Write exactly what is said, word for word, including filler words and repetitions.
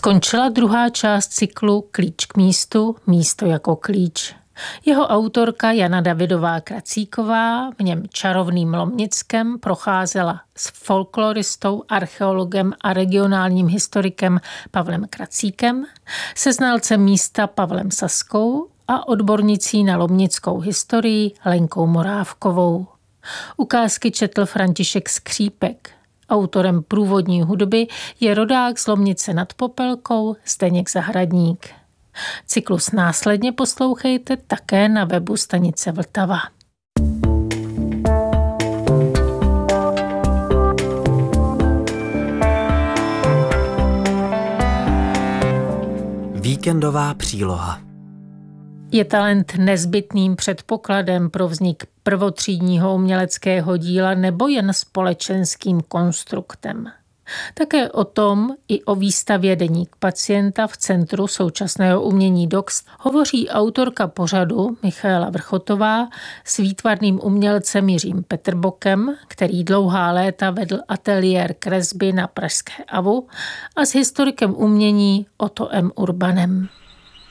Skončila druhá část cyklu Klíč k místu, místo jako klíč. Jeho autorka Jana Davidová Kracíková v něm čarovným Lomnickem procházela s folkloristou, archeologem a regionálním historikem Pavlem Kracíkem, se znalcem místa Pavlem Saskou a odbornicí na lomnickou historii Lenkou Morávkovou. Ukázky četl František Skřípek. Autorem průvodní hudby je rodák z Lomnice nad Popelkou Zdeněk Zahradník. Cyklus následně poslouchejte také na webu stanice Vltava. Víkendová příloha. Je talent nezbytným předpokladem pro vznik prvotřídního uměleckého díla nebo jen společenským konstruktem? Také o tom i o výstavě Deník pacienta v Centru současného umění Doxt hovoří autorka pořadu Michaela Vrchotová s výtvarným umělcem Jiřím Petrbokem, který dlouhá léta vedl ateliér kresby na pražské Avu, a s historikem umění Otto M. Urbanem.